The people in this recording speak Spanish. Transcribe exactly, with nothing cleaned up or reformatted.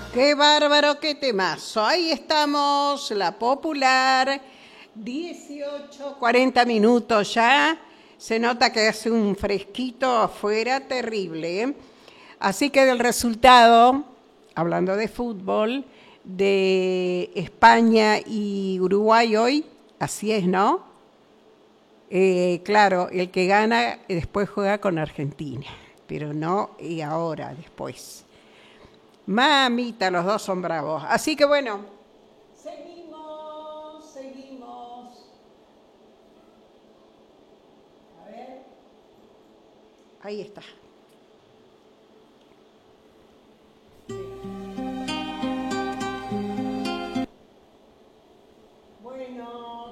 Qué bárbaro, qué temazo. Ahí estamos, la popular, dieciocho, cuarenta minutos ya. Se nota que hace un fresquito afuera terrible, ¿eh? Así que del resultado, hablando de fútbol, de España y Uruguay hoy, así es, ¿no? Eh, claro, el que gana después juega con Argentina, pero no y ahora, después. Mamita, los dos son bravos. Así que bueno, seguimos, seguimos. A ver. Ahí está.